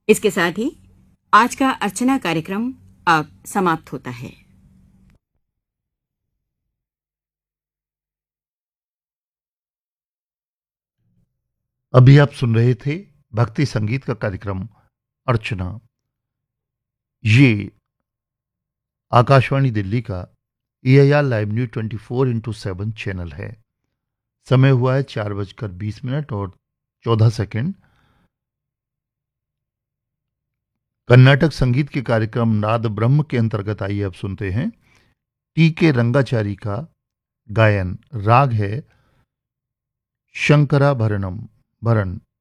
इसके साथ ही आज का अर्चना कार्यक्रम अब समाप्त होता है। अभी आप सुन रहे थे भक्ति संगीत का कार्यक्रम अर्चना। ये आकाशवाणी दिल्ली का AIR live news 24x7 channel है। समय हुआ है 4:20 और 14 सेकंड। कर्नाटक संगीत के कार्यक्रम नाद ब्रह्म के अंतर्गत आइए अब सुनते हैं TK रंगाचारी का गायन। राग है शंकराभरणम भरण।